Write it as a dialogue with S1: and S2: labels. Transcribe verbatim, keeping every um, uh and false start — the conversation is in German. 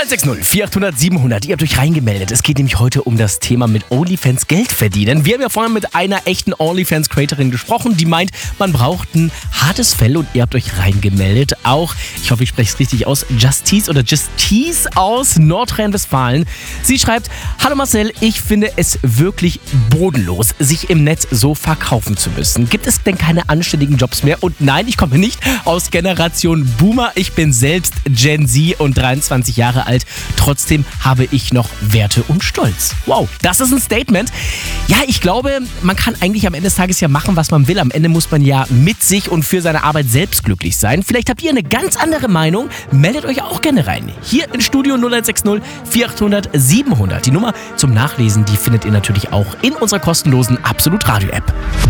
S1: null sechs null vier acht null null sieben null null. Ihr habt euch reingemeldet. Es geht nämlich heute um das Thema mit OnlyFans Geld verdienen. Wir haben ja vorhin mit einer echten OnlyFans-Creatorin gesprochen, die meint, man braucht ein hartes Fell und ihr habt euch reingemeldet. Auch, ich hoffe, ich spreche es richtig aus, Justice oder Justice aus Nordrhein-Westfalen. Sie schreibt, hallo Marcel, ich finde es wirklich bodenlos, sich im Netz so verkaufen zu müssen. Gibt es denn keine anständigen Jobs mehr? Und nein, ich komme nicht aus Generation Boomer. Ich bin selbst Gen Z und dreiundzwanzig Jahre alt. Trotzdem habe ich noch Werte und Stolz. Wow, das ist ein Statement. Ja, ich glaube, man kann eigentlich am Ende des Tages ja machen, was man will. Am Ende muss man ja mit sich und für seine Arbeit selbst glücklich sein. Vielleicht habt ihr eine ganz andere Meinung. Meldet euch auch gerne rein. Hier im Studio null eins sechs null vier acht null null sieben null null. Die Nummer zum Nachlesen, die findet ihr natürlich auch in unserer kostenlosen Absolut Radio App.